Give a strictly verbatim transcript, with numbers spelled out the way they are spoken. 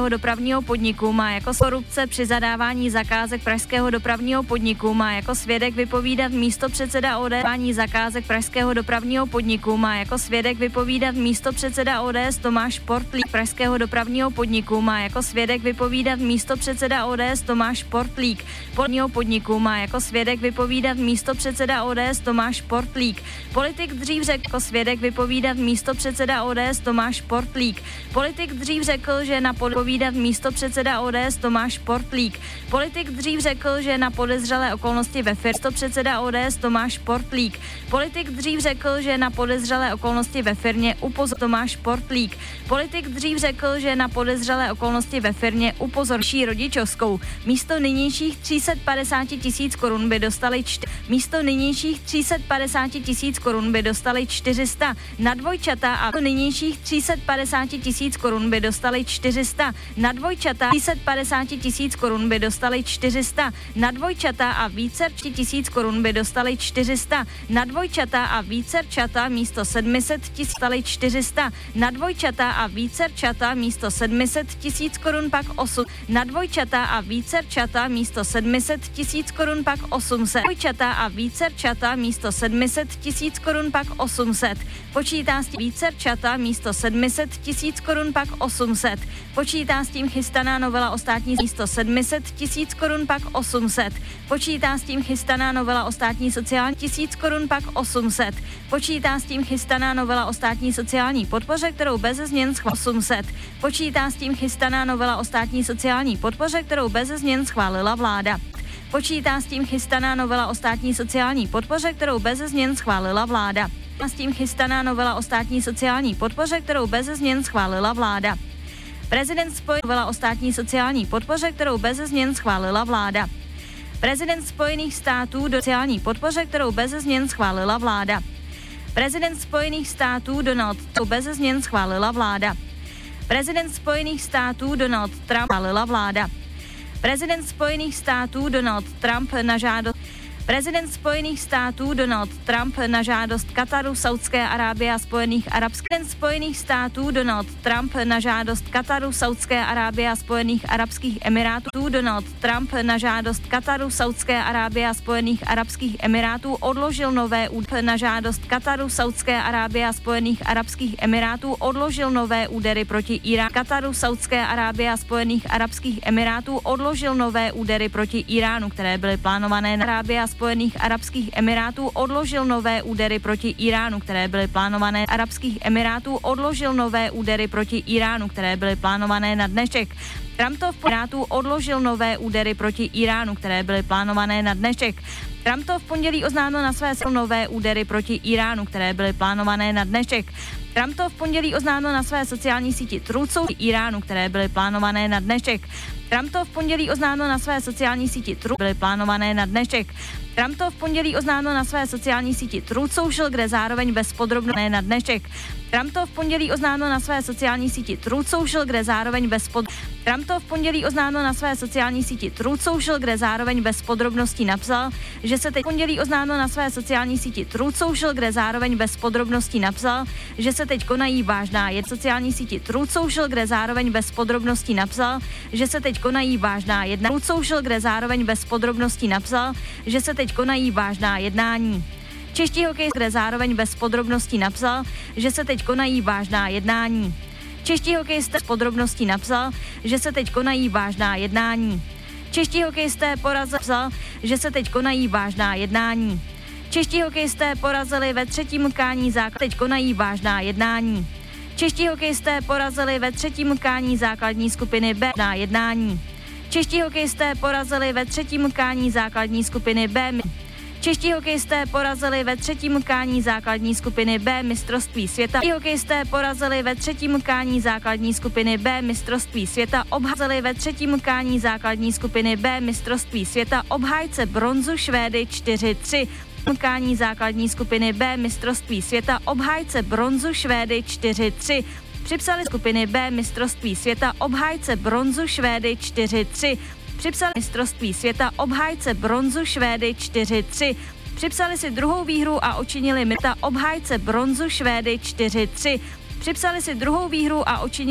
pražského dopravního podniku má jako korupce při zadávání zakázek pražského dopravního podniku má jako svědek vypovídat místopředseda O D S. Zakázek pražského dopravního podniku má jako svědek vypovídat místopředseda O D S Tomáš Portlík. Pražského dopravního podniku má jako svědek vypovídat místopředseda O D S Tomáš Portlík. Podního podniku má jako svědek vypovídat místopředseda O D S Tomáš Portlík. Politik dřív řekl jako svědek vypovídat místopředseda O D S Tomáš Portlík. Politik dřív řekl, že na povídat místopředseda O D S Tomáš Portlík. Politik dřív řekl, že na podezřelé okolnosti ve firmě místopředseda O D S Tomáš Portlík. Politik dřív řekl, že na podezřelé okolnosti ve firmě upozornil Tomáš Portlík. Politik dřív řekl, že na podezřelé okolnosti ve firmě upozorší rodičovskou. Místo nynějších tři sta padesát tisíc korun by dostali čty- místo nynějších tři sta padesát tisíc korun by dostali čtyři sta. Na dvojčata a nynějších tři sta padesát tisíc korun by dostali čtyři sta. Na dvojčata tři sta padesát tisíc korun by dostali čtyři sta. Na dvojčata a více tisíc korun by dostali čtyři sta. Na dvojčata a více čata místo sedm set tisíc dostali čtyři sta. Na dvojčata a více čata místo sedm set tisíc korun pak osm. Na dvojčata a více čata místo sedm set tisíc korun pak osm set. Dvojčata a více čata místo sedm set tisíc korun pak osm set. Počítá s tím více čata místo sedm set tisíc korun pak osm set. Počítá s tím chystaná novela o státní místo sedm set tisíc korun pak osm set. Počítá s tím chystaná novela o státní sociální tisíc korun pak osm set. Počítá s tím chystaná novela o státní sociální podpoře, kterou bez změn schválila osm set. Počítá s tím chystaná novela o státní sociální podpoře, kterou bez změn schválila vláda. Počítá s tím chystaná novela o státní sociální podpoře, kterou bez změn schválila vláda. A s tím chystaná novela o státní sociální podpoře, kterou bez změn schválila vláda. Prezident Spojených novela o státní sociální podpoře, kterou bez změn schválila vláda. Prezident Spojených států do sociální podpoře, kterou bez změn schválila vláda. Prezident Spojených států Donald Trump bez změn schválila vláda. Prezident Spojených států Donald Trump schválila vláda. Prezident Spojených států Donald Trump na žádost Prezident Spojených států Donald Trump na žádost Kataru, Saudské Arábie a Spojených arabských Prezident Spojených států Donald Trump na žádost Kataru, Saudské Arábie a Spojených arabských emirátů Donald Trump na žádost Kataru, Saudské Arábie a Spojených arabských emirátů odložil nové údery na žádost Kataru, Saudské Arábie a Spojených arabských emirátů odložil nové údery proti Iránu. Kataru, Saudské Arábie a Spojených arabských emirátů odložil nové údery proti Iránu, které byly plánované na Arábie a Spojených arabských emirátů odložil nové údery proti Iránu, které byly plánované arabských emirátů odložil nové údery proti Iránu, které byly plánované na dnešek. Trumpov Emirátů odložil nové údery proti Iránu, které byly plánované na dnešek. Trump to v pondělí oznámil na své nové údery proti Iránu, které byly plánované na dnešek. Trump to v pondělí oznámil na své sociální síti Truth Iránu, které byly plánované na dnešek. Trump to v pondělí oznámil na své sociální síti Truth, byly plánované na dnešek. Trump to v pondělí oznámil na své sociální síti Truth Social, kde zároveň bez podrobností na dnešek. Trump to v pondělí oznámil na své sociální síti Truth Social, kde zároveň bez pod... Trump to v pondělí oznámil na své sociální síti Truth Social, kde zároveň bez podrobností napsal, že se teď v pondělí oznámil na své sociální síti Truth Social, kde zároveň bez podrobností napsal, že se teď konají vážná je sociální síti Truth Social, kde zároveň bez podrobností napsal, že se teď konají vážná jedna Truth Social, kde zároveň bez podrobností napsal, že se teď konají vážná jednání. Čeští hokejisté, kde zároveň bez podrobností napsal, že se teď konají vážná jednání. Čeští hokejisté z podrobností napsal, že se teď konají vážná jednání. Čeští hokejisté porazili, napsal, že se teď konají vážná jednání. Čeští hokejisté porazili ve třetím utkání základ, teď konají vážná jednání. Čeští hokejisté porazili ve třetím utkání základní skupiny B na jednání. Čeští hokejisté porazili ve třetím utkání základní skupiny B. Čeští hokejisté porazili ve třetím utkání základní skupiny B mistrovství světa. Čeští hokejisté porazili ve třetím utkání základní skupiny B mistrovství světa. Obházeli ve třetím utkání základní skupiny B mistrovství světa obhájce bronzu Švédy čtyři tři. Utkání základní skupiny B mistrovství světa obhájce bronzu Švédy čtyři tři. Připsali skupiny B mistrovství světa obhájce bronzu Švédy čtyři tři. Připsali mistrovství světa obhájce bronzu Švédy čtyři tři. Připsali si druhou výhru a učinili mita obhájce bronzu Švédy čtyři tři. Připsali si druhou výhru a učinili